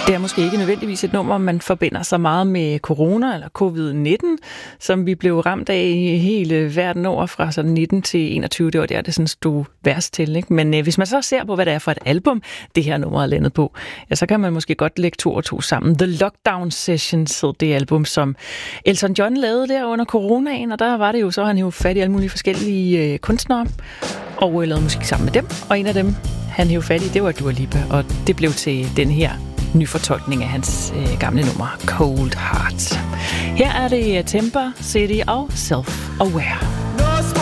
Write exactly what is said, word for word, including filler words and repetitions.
Det er måske ikke nødvendigvis et nummer, man forbinder så meget med corona eller covid nitten, som vi blev ramt af i hele verden over fra sådan nitten til enogtyve. Det var der, det sådan stod værst til. Ikke? Men øh, hvis man så ser på, hvad det er for et album, det her nummer er landet på, ja, så kan man måske godt lægge to og to sammen. The Lockdown Sessions hed det album, som Elton John lavede der under coronaen, og der var det jo så, han jo fat i alle mulige forskellige øh, kunstnere, og øh, lavede musik sammen med dem, og en af dem, han hævde fat i, det var Dua Lipa, og det blev til den her ny fortolkning af hans øh, gamle nummer, Cold Heart. Her er det Temper City og Self-Aware.